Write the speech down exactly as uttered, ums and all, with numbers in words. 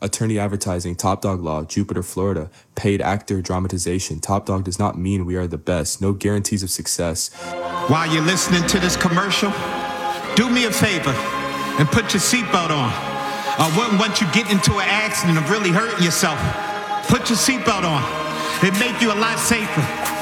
Attorney Advertising, Top Dog Law, Jupiter, Florida. Paid actor, dramatization. Top Dog does not mean we are the best. No guarantees of success. While you're listening to this commercial, do me a favor and put your seatbelt on. I wouldn't want you get into an accident of really hurting yourself. Put your seatbelt on. It'd make you a lot safer.